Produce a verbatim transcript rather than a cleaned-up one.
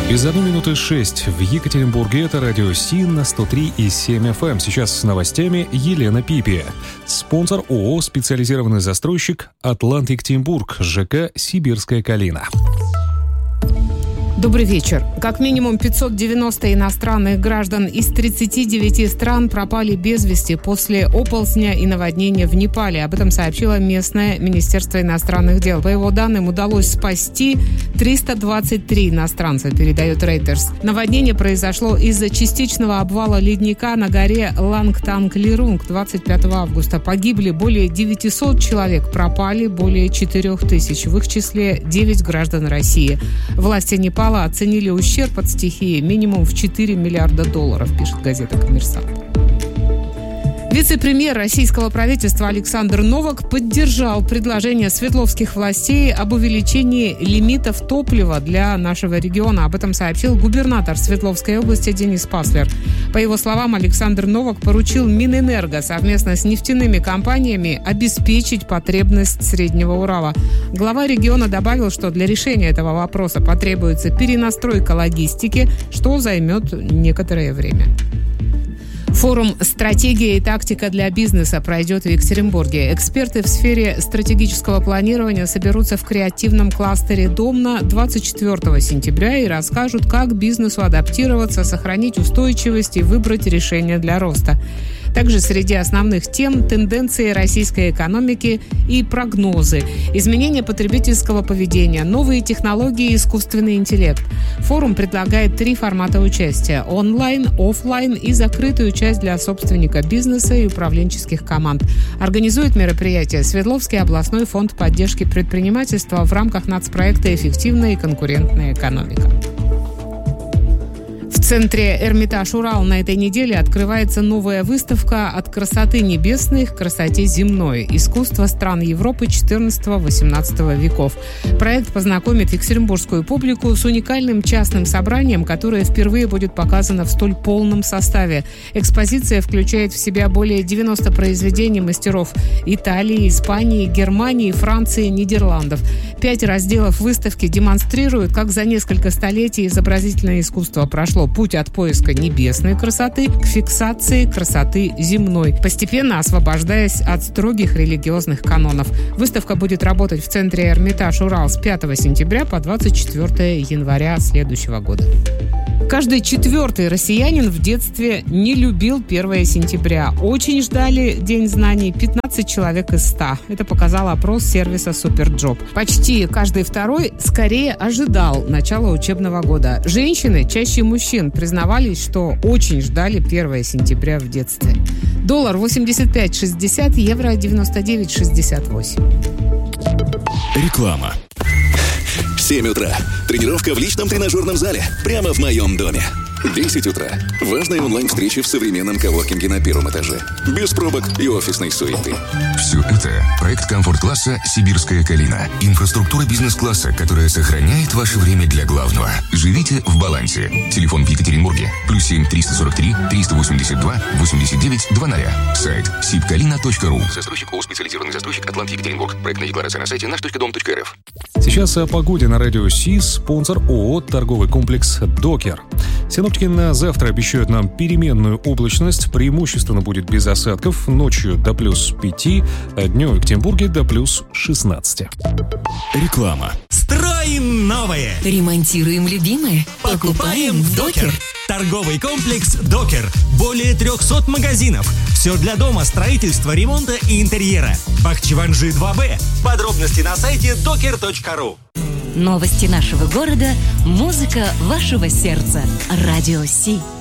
Без одной минуты шесть в Екатеринбурге. Это радио Си на сто три и семь эф эм. Сейчас с новостями Елена Пипи. Спонсор ООО «Специализированный застройщик Атлант Екатеринбург», ЖК «Сибирская Калина». Добрый вечер. Как минимум пятьсот девяносто иностранных граждан из тридцати девяти стран пропали без вести после оползня и наводнения в Непале. Об этом сообщило местное Министерство иностранных дел. По его данным, удалось спасти триста двадцать три иностранца, передает Reuters. Наводнение произошло из-за частичного обвала ледника на горе Лангтанг-Лирунг двадцать пятого августа. Погибли более девятисот человек, пропали более четырех тысяч, в их числе девять граждан России. Власти Непала оценили ущерб от стихии минимум в четыре миллиарда долларов, пишет газета «Коммерсант». Вице-премьер российского правительства Александр Новак поддержал предложение свердловских властей об увеличении лимитов топлива для нашего региона. Об этом сообщил губернатор Свердловской области Денис Паслер. По его словам, Александр Новак поручил Минэнерго совместно с нефтяными компаниями обеспечить потребность Среднего Урала. Глава региона добавил, что для решения этого вопроса потребуется перенастройка логистики, что займет некоторое время. Форум «Стратегия и тактика для бизнеса» пройдет в Екатеринбурге. Эксперты в сфере стратегического планирования соберутся в креативном кластере «Домна» двадцать четвёртого сентября и расскажут, как бизнесу адаптироваться, сохранить устойчивость и выбрать решение для роста. Также среди основных тем – тенденции российской экономики и прогнозы, изменения потребительского поведения, новые технологии и искусственный интеллект. Форум предлагает три формата участия – онлайн, офлайн и закрытую часть для собственника бизнеса и управленческих команд. Организует мероприятие Свердловский областной фонд поддержки предпринимательства в рамках нацпроекта «Эффективная и конкурентная экономика». В центре «Эрмитаж Урал» на этой неделе открывается новая выставка «От красоты небесной к красоте земной. Искусство стран Европы четырнадцатого-восемнадцатого веков». Проект познакомит екатеринбургскую публику с уникальным частным собранием, которое впервые будет показано в столь полном составе. Экспозиция включает в себя более девяноста произведений мастеров Италии, Испании, Германии, Франции, Нидерландов. Пять разделов выставки демонстрируют, как за несколько столетий изобразительное искусство прошло путь от поиска небесной красоты к фиксации красоты земной, постепенно освобождаясь от строгих религиозных канонов. Выставка будет работать в центре «Эрмитаж Урал» с пятого сентября по двадцать четвёртое января следующего года. Каждый четвертый россиянин в детстве не любил первое сентября. Очень ждали День знаний пятнадцать человек из ста. Это показал опрос сервиса Суперджоп. Почти каждый второй скорее ожидал начала учебного года. Женщины чаще мужчин признавались, что очень ждали первое сентября в детстве. Доллар восемьдесят пять шестьдесят, евро девяносто девять шестьдесят восемь. Реклама. семь утра. Тренировка в личном тренажерном зале. Прямо в моем доме. десять утра. Важная онлайн-встреча в современном коворкинге на первом этаже. Без пробок и офисной суеты. Все это проект комфорт-класса «Сибирская Калина». Инфраструктура бизнес-класса, которая сохраняет ваше время для главного. Живите в балансе. Телефон в Екатеринбурге. Плюс семь триста сорок три триста восемьдесят два восемьдесят девять двадцать. Сайт сибкалина точка ру. Застройщик ООО «Специализированный застройщик Атлант Екатеринбург». Проектная декларация на сайте наш точка дом точка эр эф. Сейчас о погоде на радио Си. Спонсор ООО «Торговый комплекс Докер». Синоптики на завтра обещают нам переменную облачность. Преимущественно будет без осадков. Ночью до плюс пяти, а днем в Екатеринбурге до плюс шестнадцати. Реклама. Строим новое. Ремонтируем любимое. Покупаем в Докер. Торговый комплекс Докер. Более трехсот магазинов. Все для дома, строительства, ремонта и интерьера. Бахчеванжи два бэ. Подробности на сайте докер точка ру. Новости нашего города, музыка вашего сердца. Радио Си.